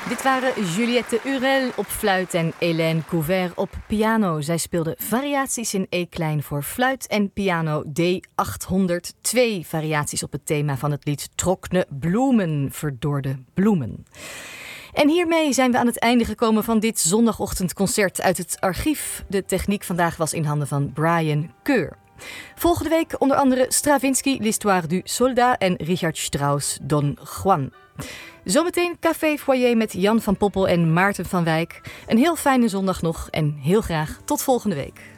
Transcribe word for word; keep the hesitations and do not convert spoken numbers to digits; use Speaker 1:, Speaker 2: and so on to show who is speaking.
Speaker 1: Dit waren Juliette Urel op fluit en Hélène Couvert op piano. Zij speelden variaties in E-klein voor fluit en piano D achthonderdtwee. Variaties op het thema van het lied Trockne Bloemen, verdorde bloemen. En hiermee zijn we aan het einde gekomen van dit zondagochtendconcert uit het archief. De techniek vandaag was in handen van Brian Keur. Volgende week onder andere Stravinsky, L'Histoire du Soldat en Richard Strauss, Don Juan. Zometeen Café Foyer met Jan van Poppel en Maarten van Wijk. Een heel fijne zondag nog en heel graag tot volgende week.